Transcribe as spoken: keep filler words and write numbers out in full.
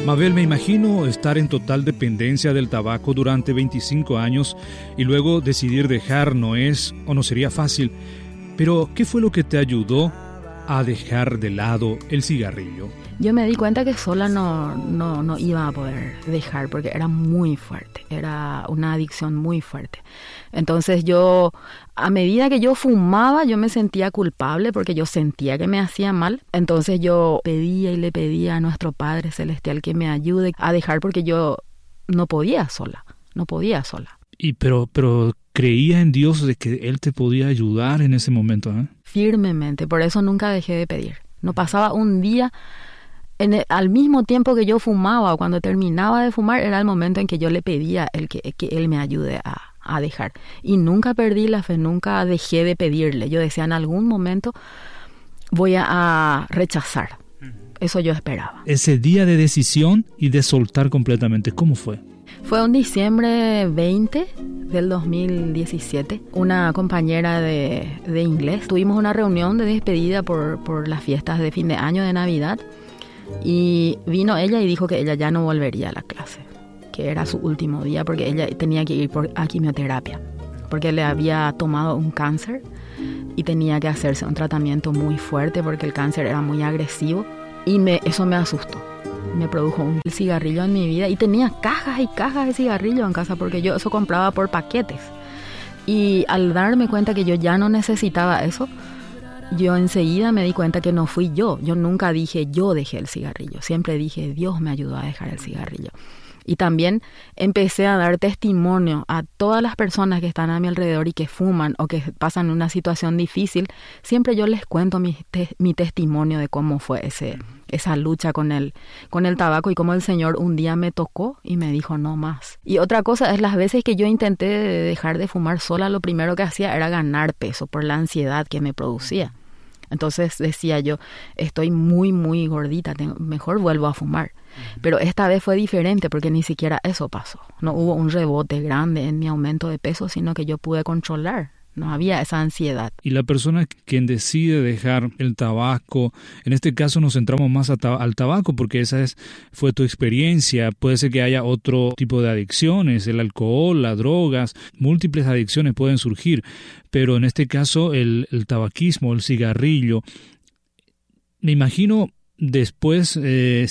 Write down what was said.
Mabel, me imagino estar en total dependencia del tabaco durante veinticinco años y luego decidir dejar no es o no sería fácil. Pero, ¿qué fue lo que te ayudó a dejar de lado el cigarrillo? Yo me di cuenta que sola no, no, no iba a poder dejar porque era muy fuerte, era una adicción muy fuerte. Entonces yo, a medida que yo fumaba, yo me sentía culpable porque yo sentía que me hacía mal. Entonces yo pedía y le pedía a nuestro Padre Celestial que me ayude a dejar porque yo no podía sola, no podía sola. Y pero, pero creía en Dios de que Él te podía ayudar en ese momento, ¿eh? Firmemente, por eso nunca dejé de pedir. No pasaba un día. En el, al mismo tiempo que yo fumaba o cuando terminaba de fumar era el momento en que yo le pedía el que, que él me ayude a, a dejar. Y nunca perdí la fe, nunca dejé de pedirle. Yo decía, en algún momento voy a, a rechazar. Eso yo esperaba. Ese día de decisión y de soltar completamente, ¿cómo fue? Fue un diciembre veinte del dos mil diecisiete. Una compañera de, de inglés. Tuvimos una reunión de despedida por, por las fiestas de fin de año, de Navidad. Y vino ella y dijo que ella ya no volvería a la clase, que era su último día porque ella tenía que ir por, a quimioterapia, porque le había tomado un cáncer y tenía que hacerse un tratamiento muy fuerte porque el cáncer era muy agresivo y me, eso me asustó. Me produjo un cigarrillo en mi vida y tenía cajas y cajas de cigarrillo en casa porque yo eso compraba por paquetes. Y al darme cuenta que yo ya no necesitaba eso, yo enseguida me di cuenta que no fui yo. Yo nunca dije yo dejé el cigarrillo. Siempre dije Dios me ayudó a dejar el cigarrillo. Y también empecé a dar testimonio a todas las personas que están a mi alrededor y que fuman o que pasan una situación difícil. Siempre yo les cuento mi, te, mi testimonio de cómo fue ese, esa lucha con el, con el tabaco y cómo el Señor un día me tocó y me dijo no más. Y otra cosa es las veces que yo intenté dejar de fumar sola, lo primero que hacía era ganar peso por la ansiedad que me producía. Entonces decía yo, estoy muy, muy gordita, tengo, mejor vuelvo a fumar. Uh-huh. Pero esta vez fue diferente porque ni siquiera eso pasó. No hubo un rebote grande en mi aumento de peso, sino que yo pude controlar. No había esa ansiedad. Y la persona quien decide dejar el tabaco, en este caso nos centramos más a tab- al tabaco porque esa es, fue tu experiencia. Puede ser que haya otro tipo de adicciones, el alcohol, las drogas, múltiples adicciones pueden surgir. Pero en este caso el, el tabaquismo, el cigarrillo, me imagino después eh,